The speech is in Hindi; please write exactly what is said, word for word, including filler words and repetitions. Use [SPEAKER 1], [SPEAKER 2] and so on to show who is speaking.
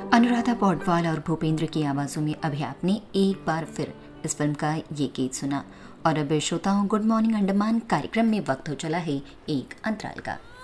[SPEAKER 1] अनुराधा पौडवाल और भूपेंद्र की आवाज़ों में अभी आपने एक बार फिर इस फिल्म का ये गीत सुना। और अब श्रोताओं, गुड मॉर्निंग अंडमान कार्यक्रम में वक्त हो चला है एक अंतराल का।